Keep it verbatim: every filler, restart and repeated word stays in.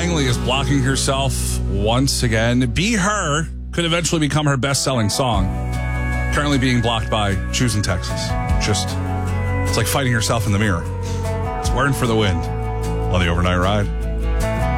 Langley is blocking herself once again. Be Her could eventually become her best-selling song. Currently being blocked by Choosing Texas. Just, it's like fighting yourself in the mirror. It's Wearing for the Wind on the Overnight Ride.